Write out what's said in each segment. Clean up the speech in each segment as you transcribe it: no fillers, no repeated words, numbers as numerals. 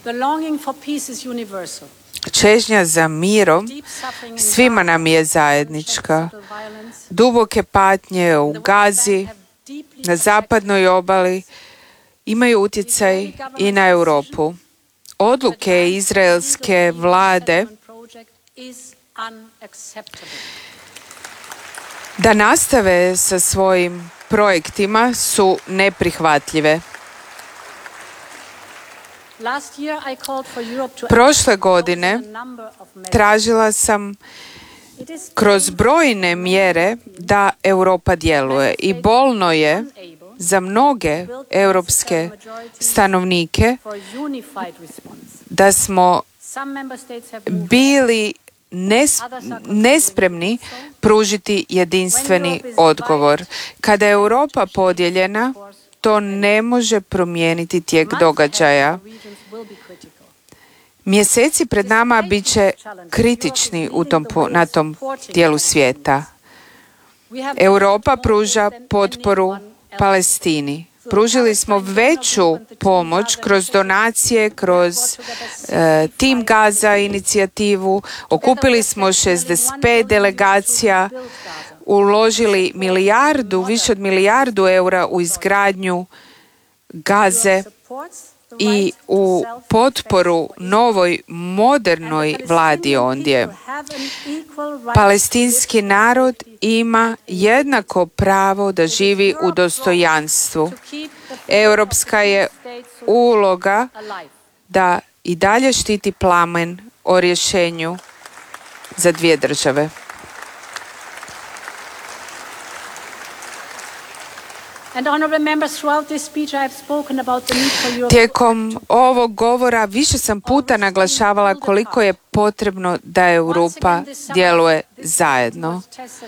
Čežnja za mirom svima nam je zajednička. Duboke patnje u Gazi, na zapadnoj obali, imaju utjecaj i na Europu. Odluke izraelske vlade da nastave sa svojim projektima su neprihvatljive. Prošle godine tražila sam kroz brojne mjere da Europa djeluje i bolno je za mnoge europske stanovnike da smo bili nespremni pružiti jedinstveni odgovor. Kada je Europa podijeljena, to ne može promijeniti tijek događaja. Mjeseci pred nama bit će kritični na tom dijelu svijeta. Europa pruža potporu Palestini. Pružili smo veću pomoć kroz donacije, kroz Team Gaza inicijativu. Okupili smo 65 delegacija, uložili više od milijardu eura u izgradnju Gaze i u potporu novoj modernoj vladi ondje. Palestinski narod ima jednako pravo da živi u dostojanstvu. Europska je uloga da i dalje štiti plamen o rješenju za dvije države. Tijekom ovog govora više sam puta naglašavala koliko je potrebno da Europa djeluje zajedno.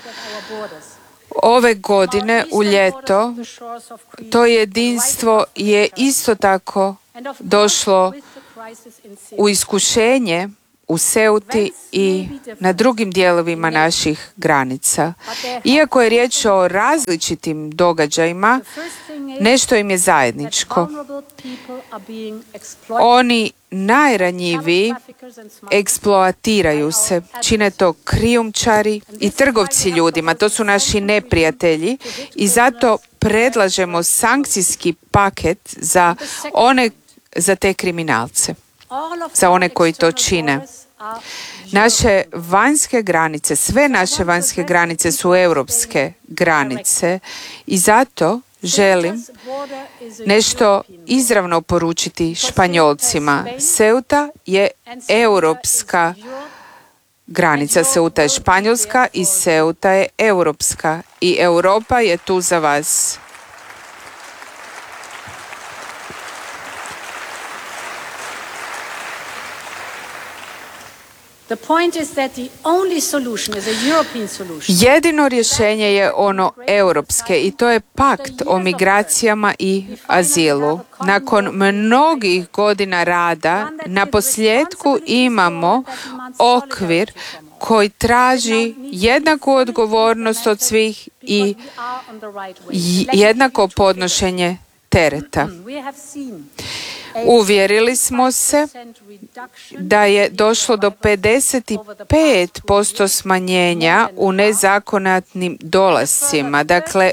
Ove godine u ljeto to jedinstvo je isto tako došlo u iskušenje u Ceuti i na drugim dijelovima naših granica. Iako je riječ o različitim događajima, nešto im je zajedničko. Oni najranjiviji eksploatiraju se, čine to krijumčari i trgovci ljudima, to su naši neprijatelji i zato predlažemo sankcijski paket za te kriminalce, za one koji to čine. Naše vanjske granice, sve naše vanjske granice su europske granice i zato želim nešto izravno poručiti Španjolcima. Ceuta je europska granica. Ceuta je španjolska i Ceuta je europska i Europa je tu za vas. Jedino rješenje je ono europske i to je pakt o migracijama i azilu. Nakon mnogih godina rada, naposljetku imamo okvir koji traži jednaku odgovornost od svih i jednako podnošenje tereta. Uvjerili smo se da je došlo do 55% smanjenja u nezakonitim dolascima. Dakle,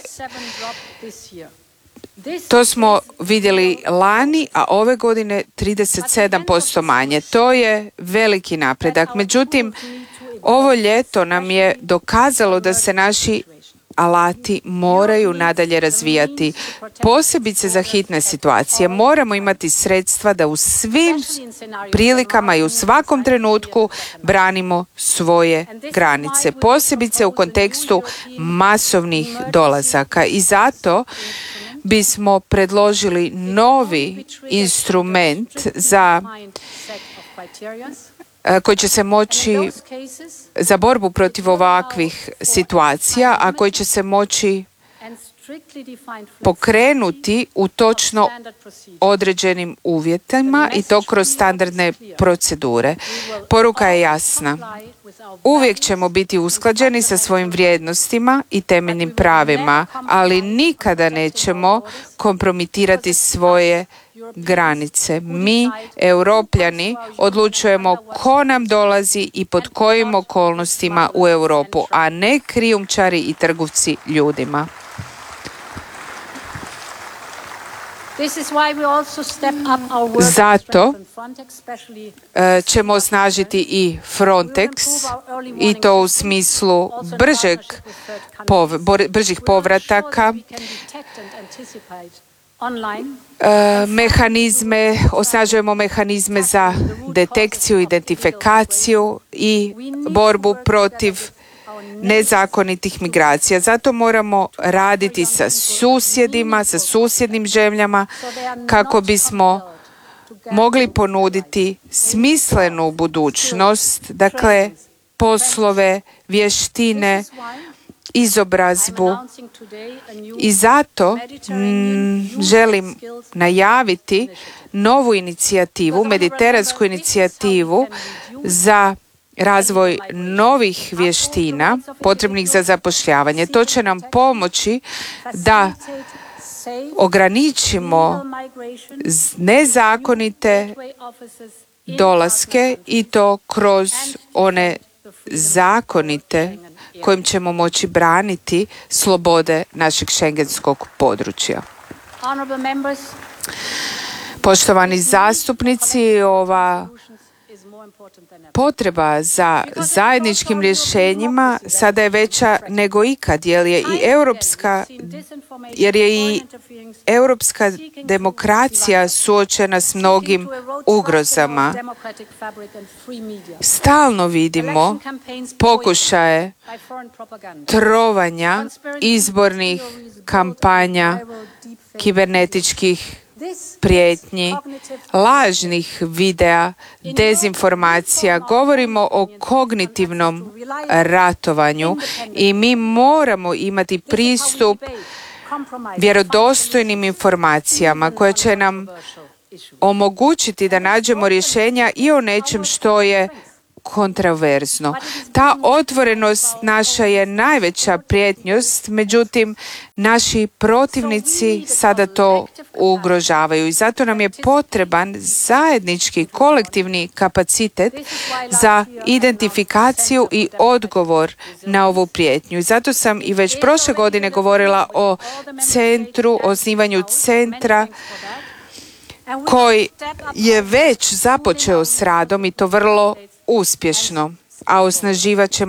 to smo vidjeli lani, a ove godine 37% manje. To je veliki napredak. Međutim, ovo ljeto nam je dokazalo da se naši alati moraju nadalje razvijati. Posebice za hitne situacije moramo imati sredstva da u svim prilikama i u svakom trenutku branimo svoje granice. Posebice u kontekstu masovnih dolazaka. I zato bismo predložili novi instrument koji će se moći za borbu protiv ovakvih situacija, a koji će se moći pokrenuti u točno određenim uvjetima i to kroz standardne procedure. Poruka je jasna. Uvijek ćemo biti usklađeni sa svojim vrijednostima i temeljnim pravima, ali nikada nećemo kompromitirati svoje granice. Mi, Europljani, odlučujemo ko nam dolazi i pod kojim okolnostima u Europu, a ne krijumčari i trgovci ljudima. Zato ćemo osnažiti i Frontex, i to u smislu bržih povrataka, osnažujemo mehanizme za detekciju, identifikaciju i borbu protiv nezakonitih migracija. Zato moramo raditi sa susjedima, sa susjednim zemljama kako bismo mogli ponuditi smislenu budućnost, dakle poslove, vještine, izobrazbu. I zato želim najaviti novu inicijativu, mediteransku inicijativu za razvoj novih vještina potrebnih za zapošljavanje. To će nam pomoći da ograničimo nezakonite dolaske i to kroz one zakonite kojim ćemo moći braniti slobode našeg šengenskog područja. Poštovani zastupnici, ova potreba za zajedničkim rješenjima sada je veća nego ikad, jer je i europska demokracija suočena s mnogim ugrozama. Stalno vidimo pokušaje trovanja izbornih kampanja, kibernetičkih prijetnji, lažnih videa, dezinformacija. Govorimo o kognitivnom ratovanju i mi moramo imati pristup vjerodostojnim informacijama koje će nam omogućiti da nađemo rješenja i o nečem što je kontroverzno. Ta otvorenost naša je najveća prijetnjost, međutim, naši protivnici sada to ugrožavaju i zato nam je potreban zajednički kolektivni kapacitet za identifikaciju i odgovor na ovu prijetnju. I zato sam i već prošle godine govorila o osnivanju centra koji je već započeo s radom i to vrlo uspješno, a osnaživat ćemo